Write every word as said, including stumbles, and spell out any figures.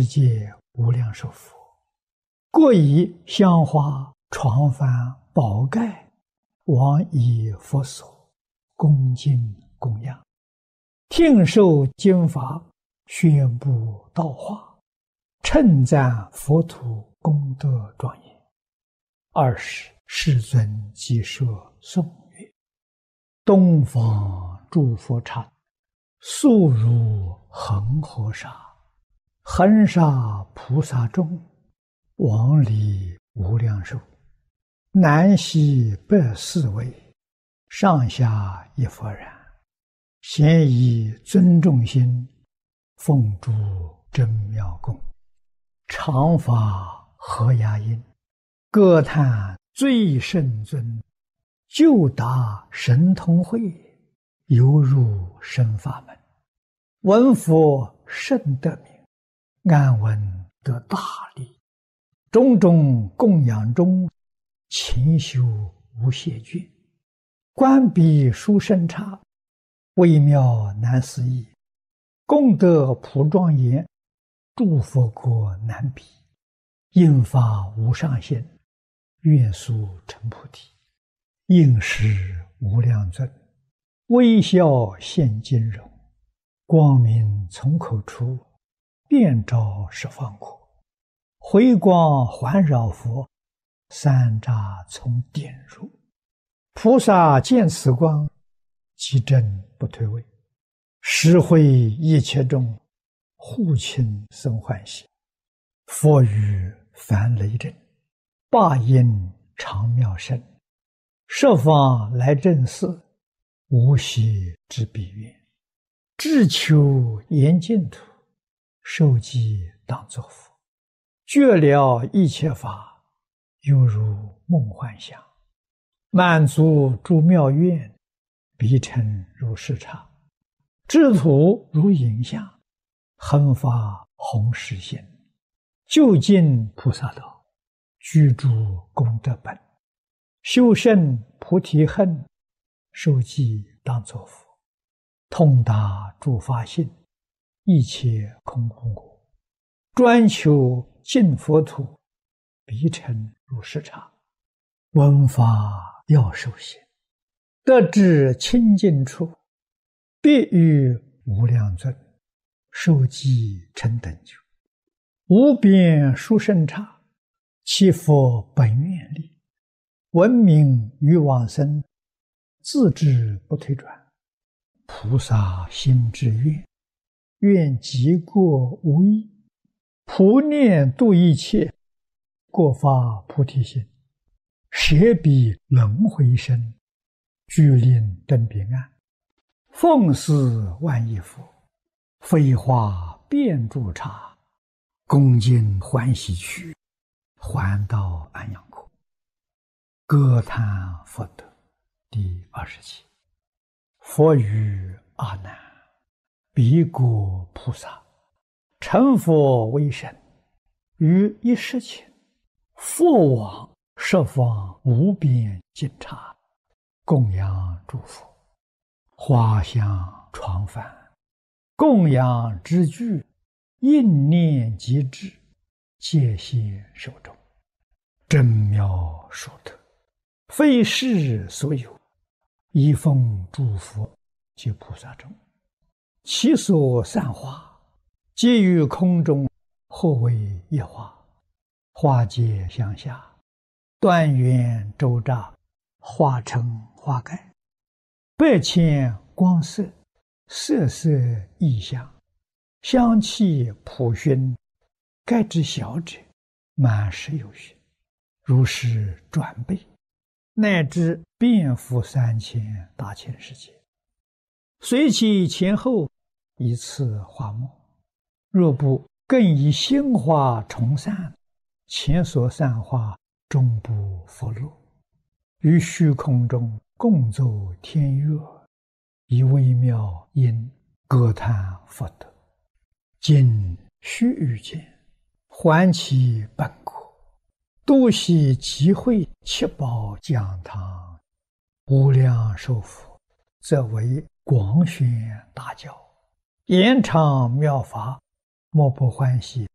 世界无量寿佛，各以香花、床幡、宝盖往以佛所，恭敬供养，听受经法，宣布道化，称赞佛土功德庄严。二是世尊即说颂曰：东方诸佛刹，速如恒河沙，恒沙菩萨众，往里无量寿，南西北四围，上下一佛然，咸以尊重心，奉诸真妙供，常法合雅音，歌叹最胜尊，就达神通会，犹入深法门。闻佛甚得名，安闻得大利，种种供养中，勤修无懈倦。观彼殊胜刹，微妙难思议，功德普庄严，诸佛国难比。应发无上心，愿速成菩提。应是无量尊，微笑现金容，光明从口出，遍照十方国。回光环绕佛，三匝从点入。菩萨见此光，即正不退位，实会一切众，护亲生欢喜。佛语凡雷震，霸音常妙声，十方来正寺，无息之彼愿。志求严净土，受记当作佛。觉了一切法，犹如梦幻想。满足诸妙愿，彼尘如是刹。智土如影像，恒发弘誓心。究竟菩萨道，居住功德本。修胜菩提恨，受记当作佛。通达诸法性，一切空空果。专求净佛土，彼尘如是刹。闻法要受行，得至清净处，必与无量尊，受记成等觉。无边殊胜刹，其佛本愿力，闻名于往生，自知不退转。菩萨心之愿，愿极过无异，普念度一切，过发菩提心，舍彼轮回身，具令登彼岸。奉祀万亿佛，飞化遍诸刹，恭敬欢喜去，还到安阳国。歌叹佛德第二十七。佛语阿难：彼国菩萨成佛为身，于一时前，佛往十方无边尽刹，供养诸佛。花香床幡，供养之具，应念即至，戒现手中。真妙殊德，非世所有，一奉诸佛及菩萨众。其所散花，皆于空中，或为一花。花结向下，端圆周匝，化成花盖。百千光色，色色异香，香气普熏，盖之小者，满十有余，如是转倍，乃至遍覆三千大千世界。随其前后，以次花末。若不更以心花重散，前所散花终不复落。于虚空中共奏天乐，以微妙音歌叹佛德。今须臾间，还其本国，多悉集会七宝讲堂。无量寿佛，则为广宣大教，延长妙法，莫不欢喜